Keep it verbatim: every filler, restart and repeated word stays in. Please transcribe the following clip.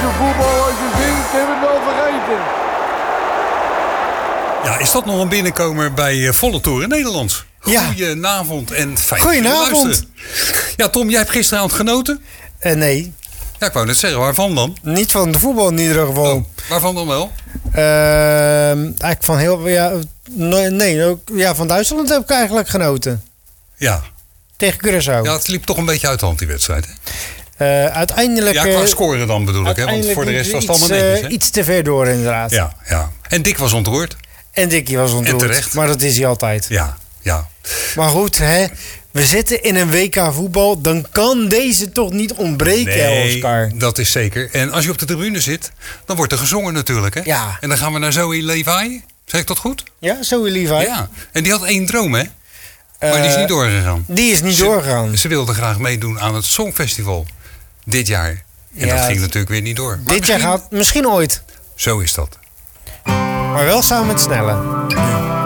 voetbal als je zingt, heb het wel vergeten. Ja, is dat nog een binnenkomer bij uh, Volle Toren Nederlands? Ja. Goedenavond en fijn Goedenavond. Ja, Tom, jij hebt gisteravond genoten? Uh, nee. Ja, ik wou net zeggen, waarvan dan? Niet van de voetbal in ieder geval. Oh, waarvan dan wel? Uh, eigenlijk van heel... Ja, nee, ook, ja, van Duitsland heb ik eigenlijk genoten. Ja. Tegen Curaçao. Ja, het liep toch een beetje uit de hand, die wedstrijd, hè? Uh, uiteindelijk... Ja, qua scoren dan bedoel ik, hè? Want voor de rest was het allemaal netjes, hè? Uh, iets te ver door, inderdaad. Ja, ja. En Dick was ontroerd. En Dickie was ontroerd. En terecht. Maar dat is hij altijd. Ja, ja. Maar goed, hè? We zitten in een W K voetbal. Dan kan deze toch niet ontbreken, nee, Oscar? Dat is zeker. En als je op de tribune zit, dan wordt er gezongen natuurlijk, hè? Ja. En dan gaan we naar Zoe Levi. Zeg ik dat goed? Ja, Zoe Levi. Ja. En die had één droom, hè? Maar Uh, die is niet doorgegaan. Die is niet ze, doorgegaan. Ze wilde graag meedoen aan het Songfestival dit jaar. En ja, dat ging natuurlijk weer niet door. Maar dit jaar gaat misschien ooit. Zo is dat. Maar wel samen met Snelle.